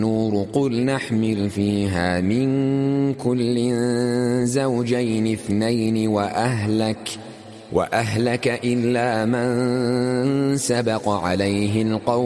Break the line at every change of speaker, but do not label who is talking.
نور قل نحمل فيها من كل زوجين اثنين وأهلك إلا من سبق عليه القول